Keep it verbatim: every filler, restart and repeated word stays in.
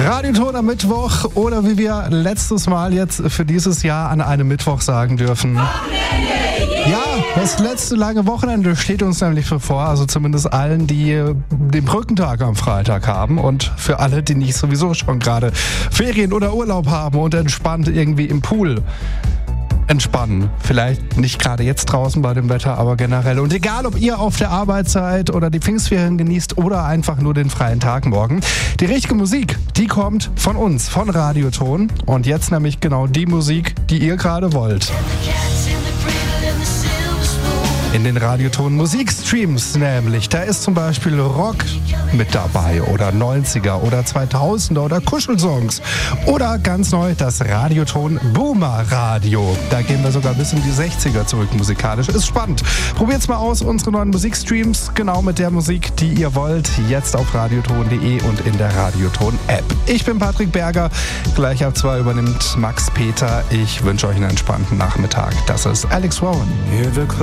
Radioton am Mittwoch oder wie wir letztes Mal jetzt für dieses Jahr an einem Mittwoch sagen dürfen. Ja, das letzte lange Wochenende steht uns nämlich bevor, also zumindest allen, die den Brückentag am Freitag haben und für alle, die nicht sowieso schon gerade Ferien oder Urlaub haben und entspannt irgendwie im Pool entspannen. Vielleicht nicht gerade jetzt draußen bei dem Wetter, aber generell. Und egal, ob ihr auf der Arbeit seid oder die Pfingstferien genießt oder einfach nur den freien Tag morgen. Die richtige Musik, die kommt von uns, von Radioton. Und jetzt nämlich genau die Musik, die ihr gerade wollt. In den Radioton Musikstreams nämlich. Da ist zum Beispiel Rock mit dabei oder neunziger oder zweitausender oder Kuschelsongs. Oder ganz neu das Radioton Boomer Radio. Da gehen wir sogar bis in die sechziger zurück musikalisch. Ist spannend. Probiert's mal aus, unsere neuen Musikstreams. Genau mit der Musik, die ihr wollt. Jetzt auf radioton punkt de und in der Radioton-App. Ich bin Patrick Berger. Gleich ab zwei übernimmt Max Peter. Ich wünsche euch einen entspannten Nachmittag. Das ist Alex Warren.